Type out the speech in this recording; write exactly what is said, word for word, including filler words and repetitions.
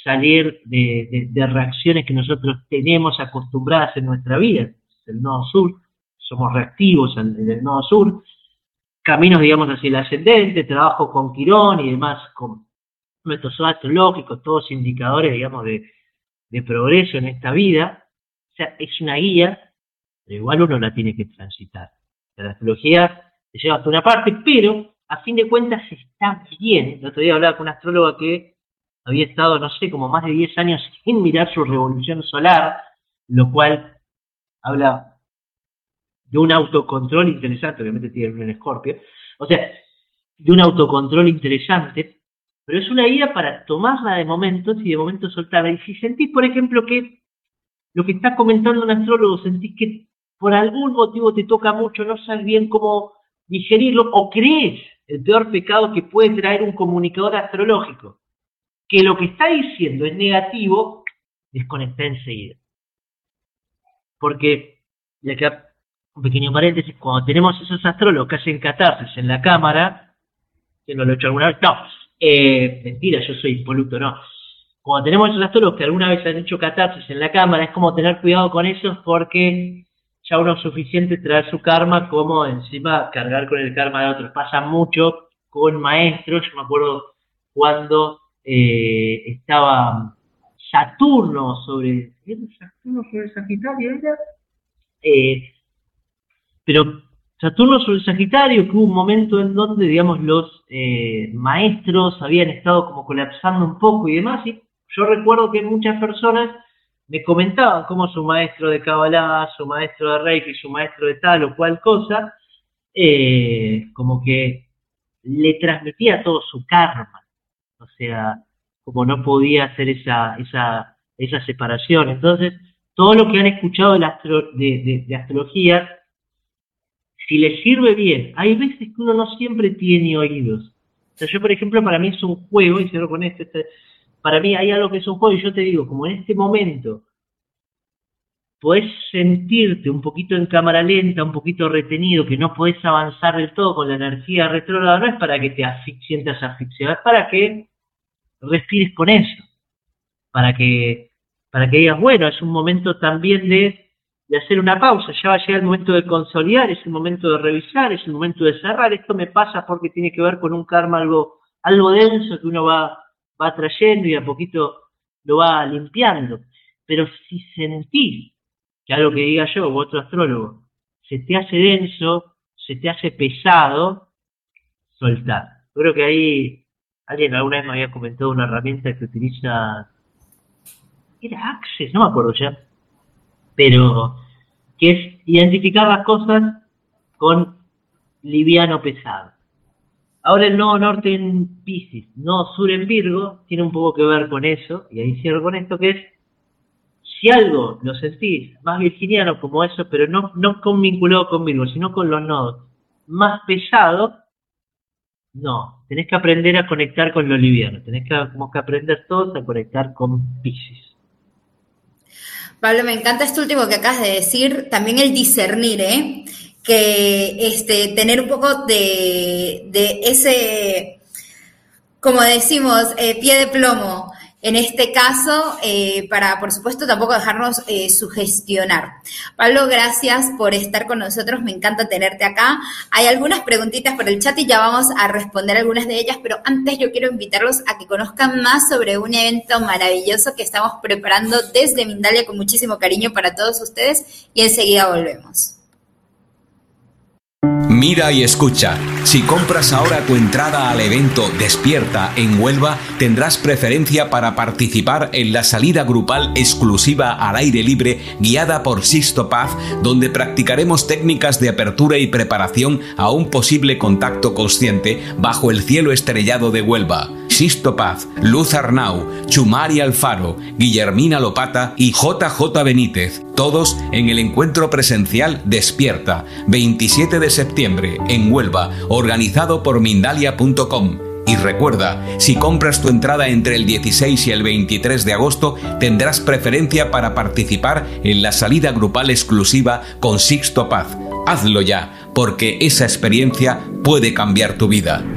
salir de, de, de reacciones que nosotros tenemos acostumbradas en nuestra vida, el nodo sur, somos reactivos en, en el nodo sur, caminos, digamos, hacia el ascendente, trabajo con Quirón y demás, con nuestros astrológicos, todos indicadores, digamos, de, de progreso en esta vida. O sea, es una guía, pero igual uno la tiene que transitar. La astrología te lleva hasta una parte, pero a fin de cuentas está bien. El otro día hablaba con una astróloga que había estado, no sé, como más de diez años sin mirar su revolución solar, lo cual habla de un autocontrol interesante, obviamente tiene un Escorpio, o sea, de un autocontrol interesante, pero es una guía para tomarla de momentos y de momentos soltarla. Y si sentís, por ejemplo, que lo que está comentando un astrólogo, sentís que por algún motivo te toca mucho, no sabes bien cómo digerirlo, o crees el peor pecado que puede traer un comunicador astrológico, que lo que está diciendo es negativo, desconecta enseguida. Porque, y acá un pequeño paréntesis, cuando tenemos esos astrólogos que hacen catarsis en la cámara, que no lo he hecho alguna vez, no, eh, mentira, yo soy impoluto, no. Cuando tenemos esos astrólogos que alguna vez han hecho catarsis en la cámara, es como tener cuidado con ellos, porque ya uno es suficiente traer su karma como encima cargar con el karma de otros. Pasa mucho con maestros. Yo me acuerdo cuando eh, estaba Saturno sobre... ¿Era Saturno sobre Sagitario? ¿Era? Eh, pero Saturno sobre Sagitario, que hubo un momento en donde, digamos, los eh, maestros habían estado como colapsando un poco y demás, y yo recuerdo que muchas personas me comentaban cómo su maestro de Kabbalah, su maestro de Reiki, su maestro de tal o cual cosa, eh, como que le transmitía todo su karma. O sea, como no podía hacer esa, esa, esa separación. Entonces, todo lo que han escuchado de, la astro, de, de, de astrología, si les sirve bien, hay veces que uno no siempre tiene oídos. O sea, yo, por ejemplo, para mí es un juego, y cierro con esto, este, para mí hay algo que es un juego, y yo te digo, como en este momento podés sentirte un poquito en cámara lenta, un poquito retenido, que no podés avanzar del todo con la energía retrógrada, no es para que te sientas asfixiado, es para que respires con eso, para que, para que digas, bueno, es un momento también de, de hacer una pausa, ya va a llegar el momento de consolidar, es el momento de revisar, es el momento de cerrar. Esto me pasa porque tiene que ver con un karma algo, algo denso que uno va va trayendo y a poquito lo va limpiando. Pero si sentís que algo que diga yo u otro astrólogo se te hace denso, se te hace pesado, soltar. Creo que ahí alguien alguna vez me había comentado una herramienta que utiliza, era Access, no me acuerdo ya, pero que es identificar las cosas con liviano pesado. Ahora el nodo norte en Piscis, nodo sur en Virgo, tiene un poco que ver con eso, y ahí cierro con esto, que es, si algo lo sentís más virginiano como eso, pero no, no con vinculado con Virgo, sino con los nodos más pesados, no, tenés que aprender a conectar con lo liviano, tenés que, como que aprender todos a conectar con Piscis. Pablo, me encanta esto último que acabas de decir, también el discernir, ¿eh? Que este, tener un poco de, de ese, como decimos, eh, pie de plomo, en este caso, eh, para, por supuesto, tampoco dejarnos eh, sugestionar. Pablo, gracias por estar con nosotros, me encanta tenerte acá. Hay algunas preguntitas por el chat y ya vamos a responder algunas de ellas, pero antes yo quiero invitarlos a que conozcan más sobre un evento maravilloso que estamos preparando desde Mindalia con muchísimo cariño para todos ustedes, y enseguida volvemos. Mira y escucha. Si compras ahora tu entrada al evento Despierta en Huelva, tendrás preferencia para participar en la salida grupal exclusiva al aire libre guiada por Sixto Paz, donde practicaremos técnicas de apertura y preparación a un posible contacto consciente bajo el cielo estrellado de Huelva. Sixto Paz, Luz Arnau, Chumari Alfaro, Guillermina Lopata y J J Benítez, todos en el encuentro presencial Despierta, veintisiete de septiembre, en Huelva, organizado por Mindalia punto com. Y recuerda, si compras tu entrada entre el dieciséis y el veintitrés de agosto, tendrás preferencia para participar en la salida grupal exclusiva con Sixto Paz. Hazlo ya, porque esa experiencia puede cambiar tu vida.